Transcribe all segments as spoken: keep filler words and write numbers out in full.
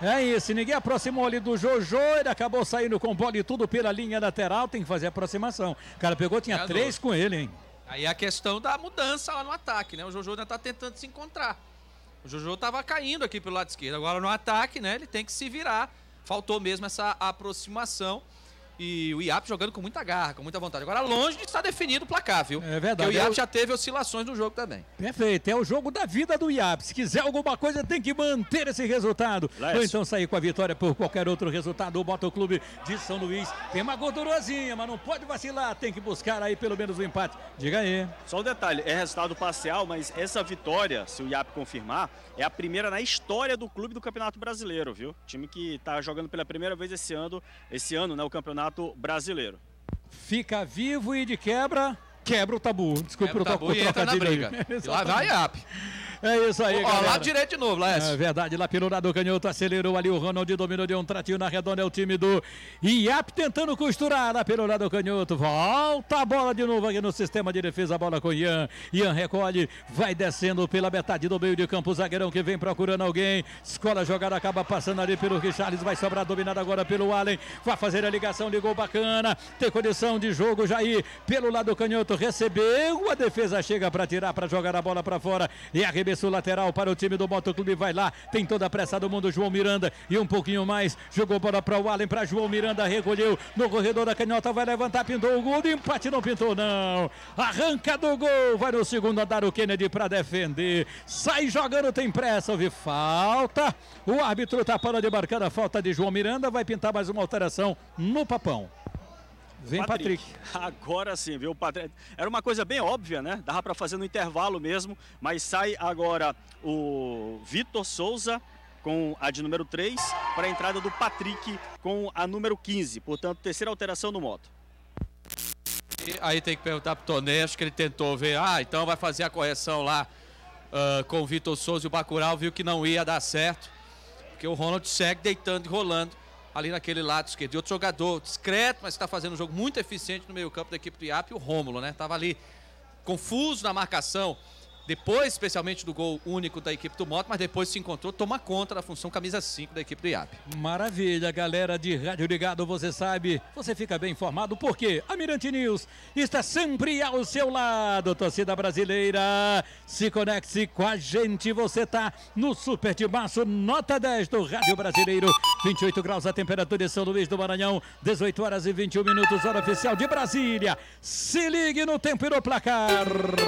É isso, ninguém aproximou ali do Jojo, ele acabou saindo com bola e tudo pela linha lateral, tem que fazer aproximação. O cara pegou, tinha é três com ele, hein? Aí a questão da mudança lá no ataque, né? O Jojo ainda tá tentando se encontrar. O Jojo tava caindo aqui pelo lado esquerdo, agora no ataque, né? Ele tem que se virar. Faltou mesmo essa aproximação. E o I A P jogando com muita garra, com muita vontade. Agora longe de estar definido o placar, viu? É verdade. Porque o I A P eu... já teve oscilações no jogo também. Perfeito, é o jogo da vida do I A P. Se quiser alguma coisa, tem que manter esse resultado. Lécio. Ou então sair com a vitória por qualquer outro resultado. O Motoclube de São Luís tem uma gordurosinha, mas não pode vacilar. Tem que buscar aí pelo menos o um empate. Diga aí. Só um detalhe, é resultado parcial, mas essa vitória, se o I A P confirmar, é a primeira na história do clube do Campeonato Brasileiro, viu? Time que está jogando pela primeira vez esse ano, esse ano, né, o Campeonato Brasileiro. Fica vivo e de quebra, quebra o tabu. Desculpa quebra o tabu e entra na briga. E lá vai a I A P. É isso aí, ó, galera. Lá direito de novo, Lécio. É verdade, lá pelo lado canhoto, acelerou ali o Ronald, dominou, deu um tratinho na redonda, é o time do I A P tentando costurar lá pelo lado canhoto. Volta a bola de novo aqui no sistema de defesa, a bola com Ian. Ian recolhe, vai descendo pela metade do meio de campo, o zagueirão que vem procurando alguém. Escola jogada, acaba passando ali pelo Richarlison, vai sobrar dominado agora pelo Allen. Vai fazer a ligação de gol bacana, tem condição de jogo, Jair pelo lado canhoto, recebeu, a defesa chega para tirar, para jogar a bola para fora e arrebentou. O lateral para o time do Motoclube, vai lá, tem toda a pressa do mundo, João Miranda e um pouquinho mais, jogou bola para o Allen, para João Miranda, recolheu no corredor da canhota, vai levantar, pintou o gol, de empate não pintou não, arranca do gol, vai no segundo andar o Kennedy para defender, sai jogando, tem pressa, houve falta, o árbitro tá para demarcar a falta de João Miranda, vai pintar mais uma alteração no Papão. Vem Patrick. Patrick. Agora sim, viu, Patrick? Era uma coisa bem óbvia, né? Dava para fazer no intervalo mesmo, mas sai agora o Vitor Souza com a de número três para a entrada do Patrick com a número quinze. Portanto, terceira alteração no Moto. E aí tem que perguntar pro Tonê, acho que ele tentou ver, ah, então vai fazer a correção lá uh, com o Vitor Souza e o Bacurau, viu que não ia dar certo, porque o Ronald segue deitando e rolando ali naquele lado esquerdo. E outro jogador discreto, mas está fazendo um jogo muito eficiente no meio campo da equipe do I A P, o Rômulo, né? Tava ali confuso na marcação, depois especialmente do gol único da equipe do Moto, mas depois se encontrou, toma conta da função camisa cinco da equipe do I A P. Maravilha, galera de Rádio Ligado, você sabe, você fica bem informado, porque a Mirante News está sempre ao seu lado, torcida brasileira, se conecte com a gente, você tá no Super Timaço, nota dez do Rádio Brasileiro, vinte e oito graus a temperatura em São Luís do Maranhão, dezoito horas e vinte e um minutos, hora oficial de Brasília, se ligue no tempo e no placar.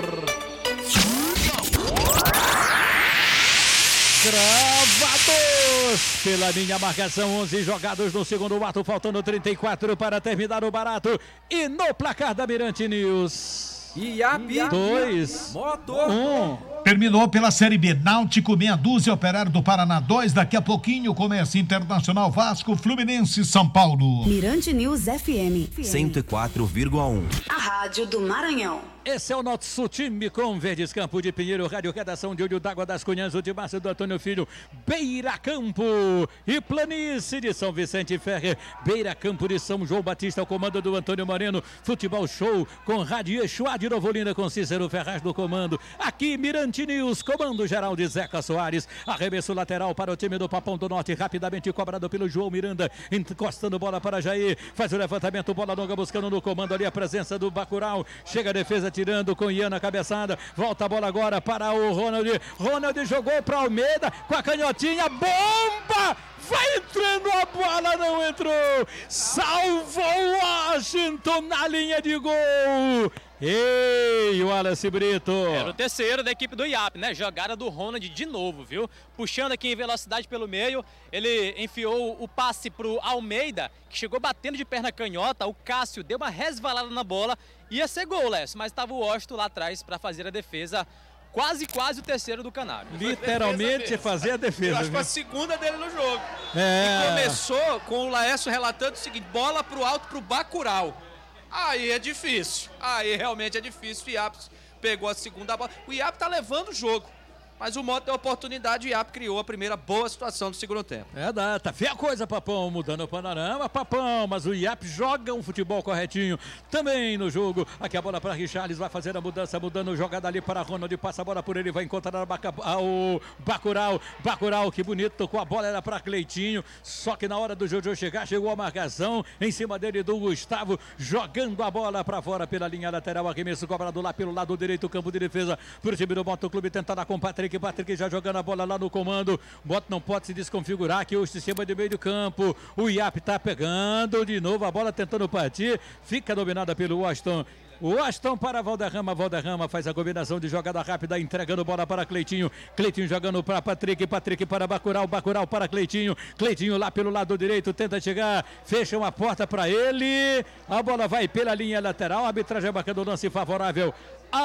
Gravados pela minha marcação, onze jogados no segundo ato, faltando trinta e quatro para terminar o barato. E no placar da Mirante News, I A P dois, Moto um. Terminou pela Série B, Náutico, meia dúzia, Operário do Paraná dois, daqui a pouquinho começa Internacional, Vasco, Fluminense, São Paulo. Mirante News F M. cento e quatro vírgula um. A rádio do Maranhão. Esse é o nosso time com Verdes Campo de Pinheiro, Rádio Redação de Olho d'Água das Cunhãs, o de Márcio do Antônio Filho, Beira Campo e Planície de São Vicente Ferrer, Beira Campo de São João Batista, o comando do Antônio Moreno, Futebol Show com Rádio Exuá de Novo Olinda com Cícero Ferraz no comando, aqui Mirante News, comando geral de Zeca Soares, arremesso lateral para o time do Papão do Norte, rapidamente cobrado pelo João Miranda, encostando bola para Jair, faz o levantamento, bola longa buscando no comando ali a presença do Bacurau, chega a defesa tirando com Ian na cabeçada, volta a bola agora para o Ronald, Ronald jogou para Almeida, com a canhotinha, bomba, vai entrando a bola, não entrou, salvou Washington na linha de gol. Ei, o Wallace Brito. Era o terceiro da equipe do I A P, né? Jogada do Ronald de novo, viu? Puxando aqui em velocidade pelo meio, ele enfiou o passe pro Almeida, que chegou batendo de perna canhota, o Cássio deu uma resvalada na bola, ia ser gol, Lécio, mas estava o Washington lá atrás para fazer a defesa, quase, quase o terceiro do Canário. Literalmente fazer a defesa. Eu acho que foi a segunda dele no jogo. É. E começou com o Laércio relatando o seguinte, bola pro alto pro Bacurau. Aí é difícil, aí realmente é difícil, o I A P pegou a segunda bola, o I A P tá levando o jogo, Mas o Moto deu oportunidade e o I A P criou a primeira boa situação do segundo tempo. É, dá, tá feia a coisa, Papão, mudando o panorama, Papão, mas o I A P joga um futebol corretinho também no jogo. Aqui a bola para Richarlison, vai fazer a mudança, mudando jogada ali para Ronald, passa a bola por ele, vai encontrar o Bacurau, Bacurau, que bonito, tocou a bola, era para Cleitinho, só que na hora do Jojo chegar, chegou a marcação, em cima dele do Gustavo, jogando a bola para fora pela linha lateral, arremesso cobrado lá pelo lado direito, campo de defesa, para o time do Moto Clube, tentar dar com o Patrick, Patrick já jogando a bola lá no comando, o Moto não pode se desconfigurar aqui o sistema de meio de campo, o I A P tá pegando de novo a bola, tentando partir, fica dominada pelo Washington. O Aston para Valderrama, Valderrama faz a combinação de jogada rápida, entregando bola para Cleitinho, Cleitinho jogando para Patrick, Patrick para Bacurau, Bacurau para Cleitinho, Cleitinho lá pelo lado direito, tenta chegar, fecha uma porta para ele, a bola vai pela linha lateral, a arbitragem marcando o lance favorável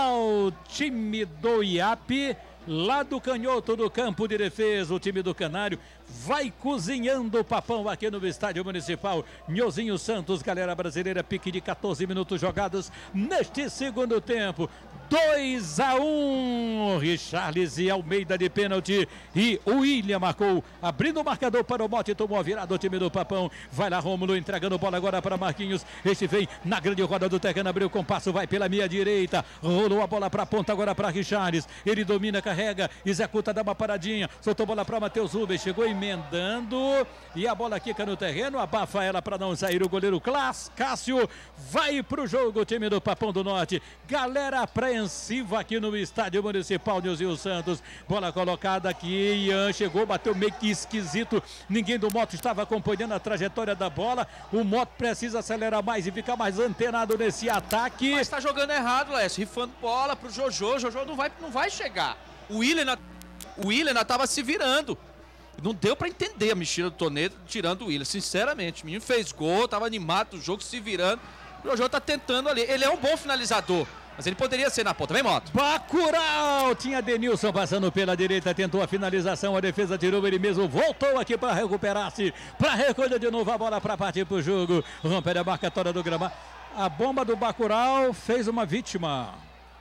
ao time do I A P. Lá do canhoto do campo de defesa, o time do Canário vai cozinhando o Papão aqui no estádio municipal. Nhozinho Santos, galera brasileira, pique de quatorze minutos jogados neste segundo tempo. dois a um, Richarlison e Almeida de pênalti e o William marcou, abrindo o marcador para o Mote, tomou a virada o time do Papão. Vai lá Rômulo, entregando bola agora para Marquinhos, este vem na grande roda do terreno, abriu o compasso, vai pela minha direita, rolou a bola para a ponta agora para Richarlison, ele domina, carrega, executa, dá uma paradinha, soltou a bola para Matheus Rubens, chegou emendando e a bola quica no terreno, abafa ela para não sair o goleiro Clas, Cássio, vai pro jogo o time do Papão do Norte, galera apreensiva aqui no estádio municipal Nilzinho Santos, bola colocada aqui, Ian chegou, bateu meio que esquisito, ninguém do Moto estava acompanhando a trajetória da bola, o Moto precisa acelerar mais e ficar mais antenado nesse ataque. Mas tá jogando errado, Lécio, rifando bola pro Jojo, Jojo não vai, não vai chegar. O Willian, o Willian ainda tava se virando. Não deu pra entender a mexida do Tonedo tirando o Willian, sinceramente. O menino fez gol, tava animado do jogo, se virando. O Jojo tá tentando ali. Ele é um bom finalizador, mas ele poderia ser na ponta. Vem, Moto. Bacurau! Tinha Denilson passando pela direita, tentou a finalização, a defesa tirou, ele mesmo voltou aqui para recuperar-se, para recolher de novo a bola para partir pro jogo. Romper a marcatória do gramado. A bomba do Bacurau fez uma vítima.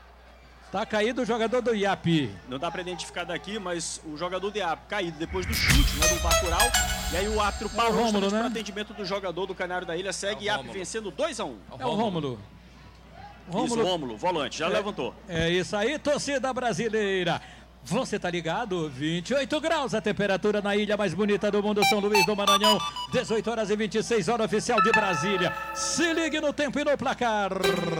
Tá caído o jogador do I A P. Não dá para identificar daqui, mas o jogador do I A P caído depois do chute, né, do Bacurau. E aí o árbitro parou é Rômulo, né? para atendimento do jogador do Canário da Ilha. Segue é I A P vencendo dois a um. É o Rômulo. Rômulo. Isso, Rômulo, volante, já é, levantou. É isso aí, torcida brasileira. Você tá ligado? vinte e oito graus a temperatura na ilha mais bonita do mundo, São Luís do Maranhão. dezoito horas e vinte e seis, hora oficial de Brasília. Se ligue no tempo e no placar.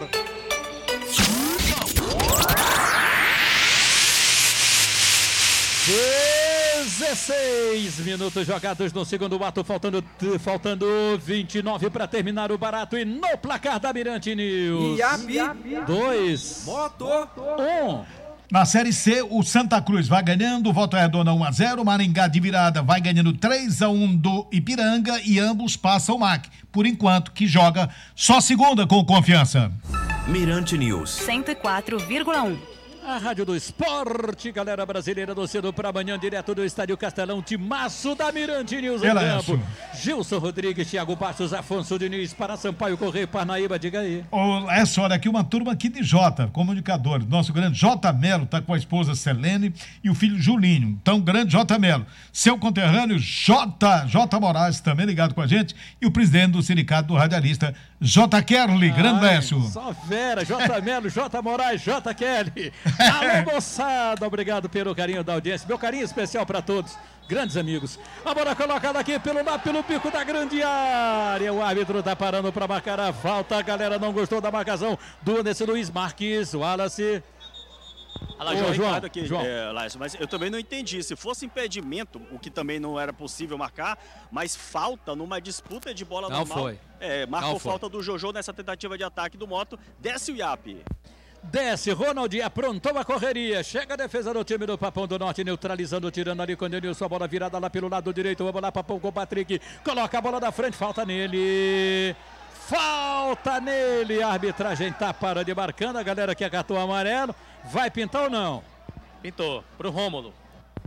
dezesseis minutos jogados no segundo ato, faltando, faltando vinte e nove para terminar o barato. E no placar da Mirante News, dois, Moto, um. Na Série C, o Santa Cruz vai ganhando, Volta Redonda um a zero, Maringá de virada vai ganhando três a um do Ipiranga e ambos passam o M A C. Por enquanto, que joga só segunda com Confiança. Mirante News cento e quatro vírgula um. A Rádio do Esporte, galera brasileira, do cedo para amanhã, direto do Estádio Castelão, timaço da Mirante News em campo. Gilson Rodrigues, Thiago Bastos, Afonso Diniz, para Sampaio Correia, Parnaíba, diga aí. Oh, essa hora aqui, uma turma aqui de Jota, comunicador. Nosso grande J. Melo está com a esposa Selene e o filho Julinho. Então, grande J. Melo. Seu conterrâneo J. J. Moraes, também ligado com a gente. E o presidente do Sindicato do Radialista, J. Kelly, grande Lécio. Só fera, J. Melo, J. Moraes, J. Kelly. Alô, moçada, obrigado pelo carinho da audiência. Meu carinho especial para todos, grandes amigos. A bola colocada aqui pelo, pelo pico da grande área. O árbitro tá parando para marcar a falta. A galera não gostou da marcação do Anderson Luiz Marques, Wallace. Olha lá, Ô, João, João, Ricardo aqui, João. É, Laércio, mas eu também não entendi. Se fosse impedimento, o que também não era possível marcar, mas falta numa disputa de bola Não normal. foi. É, marcou Não foi. falta do Jojo nessa tentativa de ataque do Moto. Desce o I A P. Desce, Ronald aprontou a correria. Chega a defesa do time do Papão do Norte, neutralizando, tirando ali com o Denilson. A bola virada lá pelo lado direito. Vamos lá, Papão com o Patrick. Coloca a bola da frente, falta nele. Falta nele. A arbitragem tá para de marcando. A galera que acatou o amarelo. Vai pintar ou não? Pintou, pro Rômulo.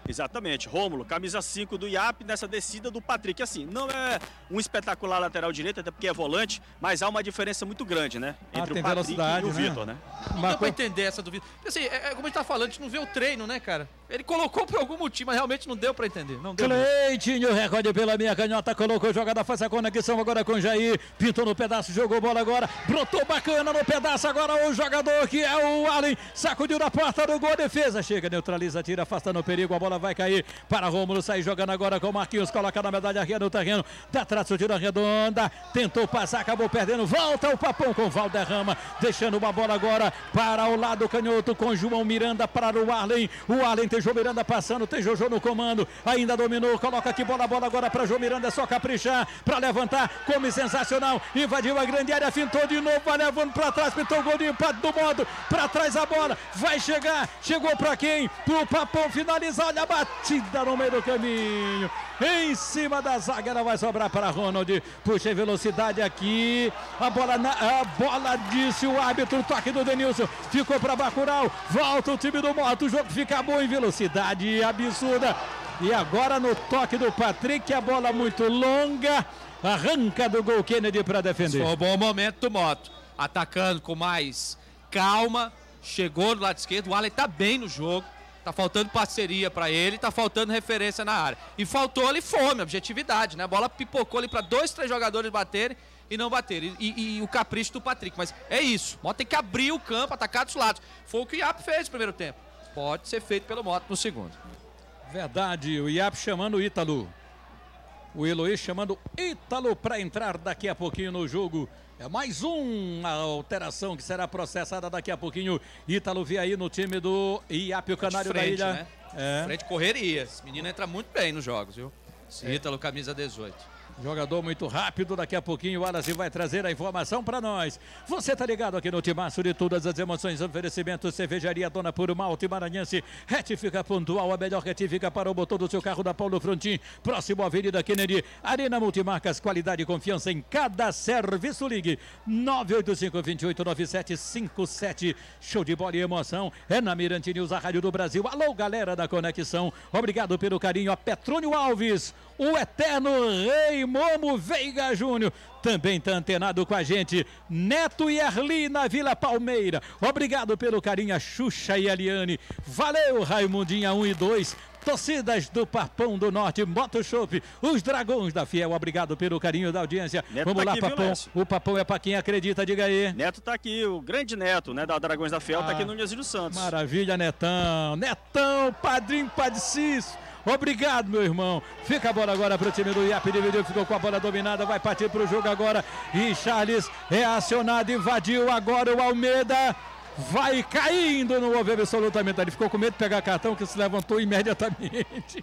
Exatamente, Rômulo, camisa cinco do I A P nessa descida do Patrick. Assim, não é um espetacular lateral direito, até porque é volante, mas há uma diferença muito grande, né? Entre ah, o Patrick e o né? Vitor, né? Não dá pra entender essa dúvida. Assim, é, é como a gente tá falando, a gente não vê o treino, né, cara? Ele colocou por algum motivo, mas realmente não deu pra entender. Não deu. Cleitinho, recorde pela minha canhota, colocou jogada, faz a conexão agora com Jair, pintou no pedaço, jogou bola agora, brotou bacana no pedaço, agora o jogador que é o Allen, sacudiu na porta do gol, defesa, chega, neutraliza, tira, afastando o perigo, a bola vai cair para Rômulo, sai jogando agora com o Marquinhos, coloca na medalha aqui no terreno, dá atrás, tiro arredonda, tentou passar, acabou perdendo, volta o Papão com Valderrama, deixando uma bola agora para o lado canhoto com João Miranda para o Arlen, o Arlen tem João Miranda passando, tem Jojo no comando, ainda dominou, coloca aqui bola, bola agora para João Miranda, é só caprichar, para levantar, come sensacional, invadiu a grande área, fintou de novo, vai levando para trás, pintou o gol de empate do modo, para trás a bola, vai chegar, chegou para quem? Pro Papão finalizar, olha a batida no meio do caminho, em cima da zaga, ela vai sobrar para Ronald, puxa em velocidade aqui, a bola, na, a bola disse o árbitro, toque do Denilson, ficou para Bacurau, volta o time do Moto, o jogo fica bom em velocidade absurda, e agora no toque do Patrick, a bola muito longa, arranca do gol Kennedy para defender. Foi um bom momento do Moto, atacando com mais calma, chegou do lado esquerdo, o Allen tá bem no jogo, tá faltando parceria para ele, tá faltando referência na área, e faltou ali fome, objetividade, né, a bola pipocou ali para dois, três jogadores baterem e não baterem, e, e, e o capricho do Patrick, mas é isso, o Moto tem que abrir o campo, atacar dos lados, foi o que o I A P fez no primeiro tempo, pode ser feito pelo Moto no segundo. Verdade, o I A P chamando o Ítalo, o Eloy chamando Ítalo para entrar daqui a pouquinho no jogo. É mais uma alteração que será processada daqui a pouquinho. Ítalo vê aí no time do I A P, o Canário frente, da Ilha. Né? É. Frente correria. Esse menino entra muito bem nos jogos, viu? Esse é. Ítalo, camisa dezoito. Jogador muito rápido, daqui a pouquinho o Wallace vai trazer a informação para nós. Você tá ligado aqui no Timaço de todas as emoções, oferecimento Cervejaria Dona Puro Malte Maranhense, retifica pontual, a melhor retifica para o motor do seu carro da Paulo Frontin, próximo à Avenida Kennedy, Arena Multimarcas, qualidade e confiança em cada serviço, ligue nove oito cinco, dois oito nove sete cinco sete, show de bola e emoção, é na Mirante News, a Rádio do Brasil. Alô galera da Conexão, obrigado pelo carinho, a Petrônio Alves, o eterno rei Momo Veiga Júnior, também está antenado com a gente, Neto e Erli na Vila Palmeira, obrigado pelo carinho, a Xuxa e a Eliane, valeu Raimundinha um e dois, torcidas do Papão do Norte, Moto Shop, os Dragões da Fiel, obrigado pelo carinho da audiência. Neto Vamos tá lá, aqui, Papão, viu, o Papão é para quem acredita, diga aí. Neto tá aqui, o grande Neto, né, da Dragões da Fiel, ah, tá aqui no Nilzinho Santos. Maravilha, Netão, Netão, padrinho Padicício. Obrigado, meu irmão. Fica a bola agora para o time do I A P. Dividiu, ficou com a bola dominada. Vai partir para o jogo agora. E Charles é acionado. Invadiu agora o Almeida. Vai caindo. Não houve absolutamente. Ele ficou com medo de pegar cartão, que se levantou imediatamente.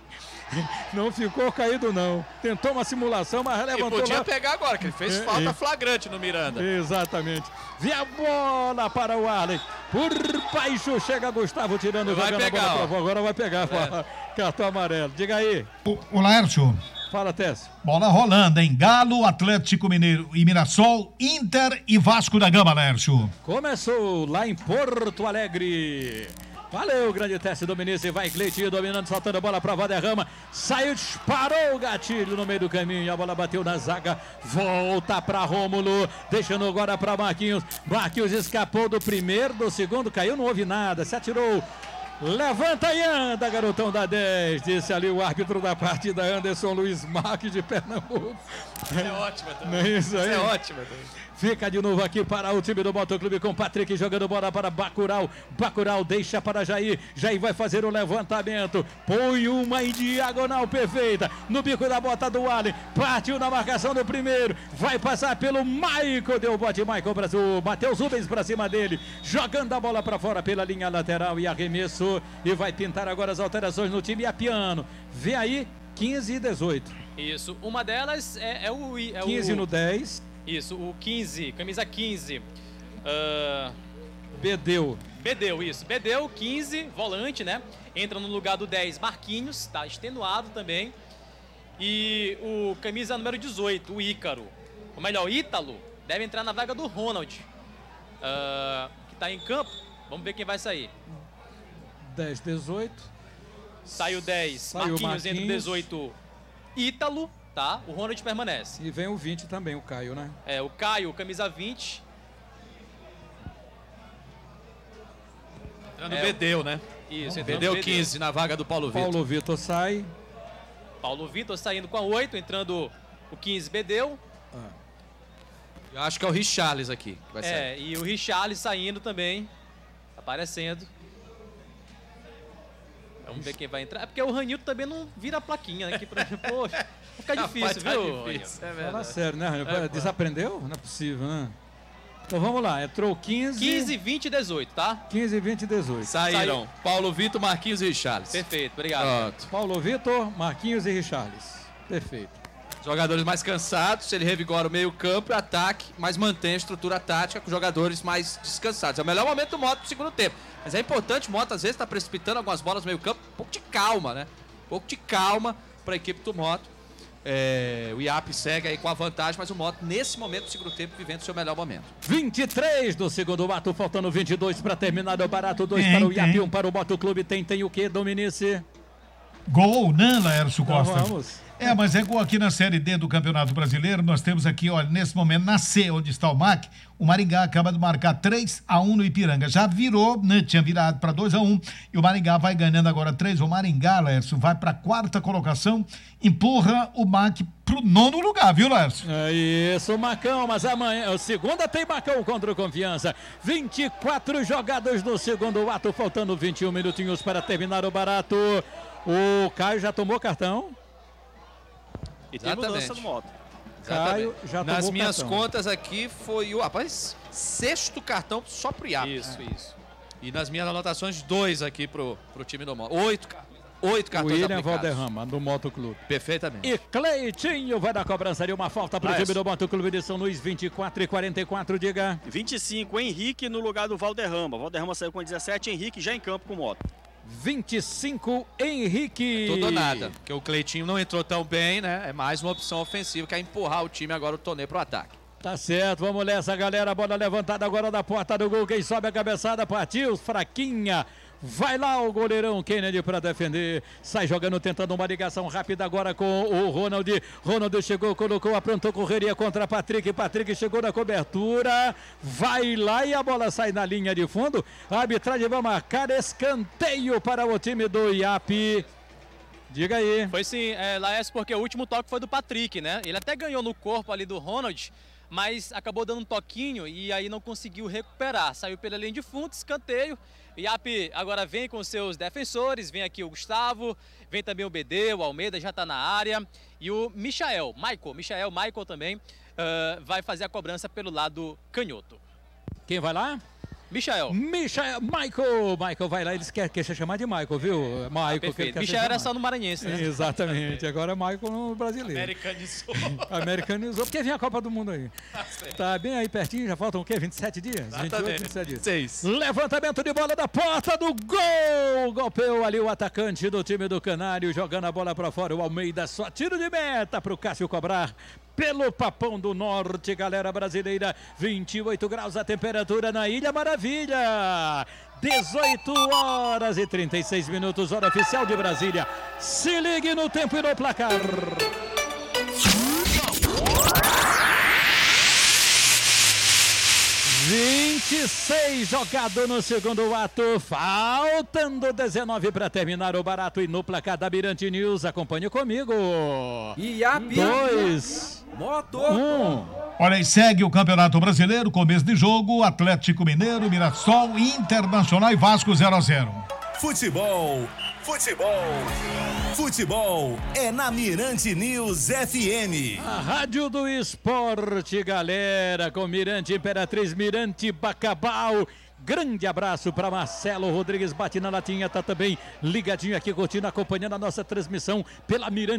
Não ficou caído, não. Tentou uma simulação, mas levantou. E podia lá. pegar agora, que ele fez é, falta é. flagrante no Miranda. Exatamente. Vi a bola para o Arlen. Por baixo chega Gustavo tirando, vai jogando pegar, a bola para agora vai pegar. É. Cartão amarelo. Diga aí. O, o Laércio. Fala, Tess. Bola rolando, hein? Galo, Atlético Mineiro e Mirassol, Inter e Vasco da Gama, Laércio. Começou lá em Porto Alegre. Valeu, grande teste do Ministro. Vai Cleitinho dominando, soltando a bola para Valderrama. Saiu, disparou o gatilho no meio do caminho. A bola bateu na zaga. Volta para Rômulo. Deixando agora para Marquinhos. Marquinhos escapou do primeiro, do segundo. Caiu, não houve nada. Se atirou. Levanta e anda, garotão da dez. Disse ali o árbitro da partida, Anderson Luiz Marques de Pernambuco. É ótima também. Não é isso aí? É ótima também. Fica de novo aqui para o time do Motoclube com Patrick jogando bola para Bacurau. Bacurau deixa para Jair. Jair vai fazer o levantamento. Põe uma em diagonal perfeita. No bico da bota do Allen. Partiu na marcação do primeiro. Vai passar pelo Michael. Deu o bote Michael para o Matheus Rubens para cima dele. Jogando a bola para fora pela linha lateral e arremesso. E vai pintar agora as alterações no time Iapiano. Vê aí quinze e dezoito. Isso. Uma delas é, é o... É quinze o... no dez. Isso, o quinze, camisa quinze. Uh... Bedeu. Bedeu, isso. Bedeu, quinze, volante, né? Entra no lugar do dez, Marquinhos, tá extenuado também. E o camisa número dezoito, o Ícaro. Ou melhor, Ítalo, deve entrar na vaga do Ronald. Uh... Que tá em campo. Vamos ver quem vai sair. dez, dezoito. Saiu dez, Saiu Marquinhos, Marquinhos. entra o dezoito, Ítalo, tá? O Ronald permanece. E vem o vinte também, o Caio, né? É, o Caio, camisa vinte. Entrando É, o Bedeu, né? Isso, entrando Bedeu o Bedeu. quinze na vaga do Paulo Vitor. Paulo Vitor sai. Paulo Vitor saindo com a oito, entrando o quinze, Bedeu. Eu acho que é o Richarlis aqui que vai sair. É, e o Richarlis saindo também, aparecendo. Vamos ver quem vai entrar. É porque o Ranilton também não vira a plaquinha, né? Que, pra... Poxa, vai ficar difícil, Rapaz, tá viu? difícil, é Fala verdade. sério, né, Ranilton? É, Desaprendeu? Não é possível, né? Então vamos lá, entrou quinze. quinze, vinte e dezoito, tá? quinze, vinte e dezoito. Saíram Paulo Vitor, Marquinhos e Richarlis. Perfeito, obrigado. Pronto. Paulo Vitor, Marquinhos e Richarlis. Perfeito. Jogadores mais cansados, ele revigora o meio-campo e ataque, mas mantém a estrutura tática com jogadores mais descansados. É o melhor momento do Mota no segundo tempo. Mas é importante, o Mota às vezes está precipitando algumas bolas no meio-campo. Um pouco de calma, né? Um pouco de calma para a equipe do Mota. É, o I A P segue aí com a vantagem, mas o Mota, nesse momento do segundo tempo, vivendo o seu melhor momento. vinte e três do segundo ato, faltando vinte e dois para terminar o barato. dois Tem, para o I A P, tem. um para o Moto Clube. Tem, tem o quê, Dominici? Gol, né, Laércio Então Costa? vamos. É, mas é gol aqui na Série D do Campeonato Brasileiro. Nós temos aqui, olha, nesse momento, na C, onde está o M A C, o Maringá acaba de marcar três a um no Ipiranga. Já virou, né? Tinha virado para dois a um. E o Maringá vai ganhando agora três. O Maringá, Laércio, vai para a quarta colocação, empurra o M A C pro nono lugar, viu, Laércio? É isso, Macão, mas amanhã, segunda tem Macão contra o Confiança. vinte e quatro jogados no segundo ato, faltando vinte e um minutinhos para terminar o barato. O Caio já tomou cartão. E tem Exatamente. mudança no moto. Caio já Nas tomou minhas cartão. contas aqui foi o, rapaz, sexto cartão só pro I A P. Isso, isso. E nas minhas anotações, dois aqui pro, pro time do Mota. Oito, ca- oito O cartões William aplicados. Valderrama, do Moto Clube. Perfeitamente. E Cleitinho vai dar cobrança de uma falta para o Laércio. time do Moto Clube de São Luís, vinte e quatro e quarenta e quatro, diga. vinte e cinco, Henrique no lugar do Valderrama. Valderrama saiu com dezessete, Henrique já em campo com moto. vinte e cinco, Henrique. Tudo ou nada, porque o Cleitinho não entrou tão bem, né? É mais uma opção ofensiva, que é empurrar o time agora, o Tonê, pro ataque. Tá certo, vamos nessa, galera. Bola levantada agora da porta do gol. Quem sobe a cabeçada, partiu, fraquinha. Vai lá o goleirão Kennedy para defender. Sai jogando, tentando uma ligação rápida agora com o Ronald. Ronald chegou, colocou, aprontou correria contra Patrick. Patrick chegou na cobertura. Vai lá e a bola sai na linha de fundo. A arbitragem vai marcar escanteio para o time do I A P. Diga aí. Foi sim, é, Laércio, porque o último toque foi do Patrick, né? Ele até ganhou no corpo ali do Ronald, mas acabou dando um toquinho e aí não conseguiu recuperar. Saiu pela linha de fundo, escanteio. O I A P agora vem com seus defensores, vem aqui o Gustavo, vem também o Bedeu, o Almeida já está na área. E o Michael, Michael, Michael, Michael também uh, vai fazer a cobrança pelo lado canhoto. Quem vai lá? Michael. Michael, Michael, Michael vai lá, eles querem, querem ser chamado de Michael, viu? Michael. que ele Perfeito. quer ser Michael era chamado. só no Maranhense, né? Exatamente, agora é Michael no brasileiro. Americanizou. Americanizou, porque vem a Copa do Mundo aí. Tá bem aí pertinho, já faltam o quê? vinte e sete dias? vinte e oito, vinte e sete dias. Seis. Levantamento de bola da porta do gol! Golpeou ali o atacante do time do Canário, jogando a bola para fora. O Almeida só tiro de meta para o Cássio cobrar. Pelo Papão do Norte, galera brasileira, vinte e oito graus a temperatura na Ilha Maravilha. dezoito horas e trinta e seis minutos, hora oficial de Brasília. Se ligue no tempo e no placar. vinte e seis jogado no segundo ato, faltando dezenove para terminar o barato e no placar da Mirante News. Acompanhe comigo. I A P. Dois, Moto. um. Olha aí, segue o Campeonato Brasileiro, começo de jogo, Atlético Mineiro, Mirassol, Internacional e Vasco zero a zero. Futebol, futebol, futebol é na Mirante News F M. A Rádio do Esporte, galera, com Mirante Imperatriz, Mirante Bacabal. Grande abraço para Marcelo Rodrigues, bate na latinha, tá também ligadinho aqui, curtindo, acompanhando a nossa transmissão pela Mirante.